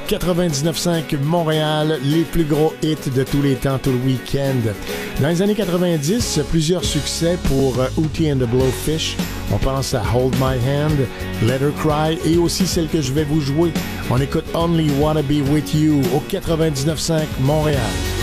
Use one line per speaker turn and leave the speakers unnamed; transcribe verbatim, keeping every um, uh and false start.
quatre-vingt-dix-neuf cinq Montréal, les plus gros hits de tous les temps, tout le week-end. Dans les années quatre-vingt-dix, plusieurs succès pour Hootie and the Blowfish. On pense à Hold My Hand, Let Her Cry et aussi celle que je vais vous jouer. On écoute Only Wanna Be With You au quatre-vingt-dix-neuf cinq Montréal.